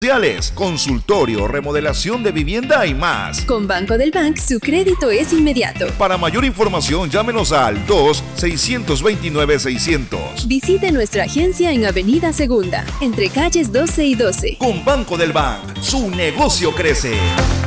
Consultorio, remodelación de vivienda y más. Con Banco del Bank, su crédito es inmediato. Para mayor información, llámenos al 2-629-600. Visite nuestra agencia en Avenida Segunda, entre calles 12 y 12. Con Banco del Bank, su negocio crece.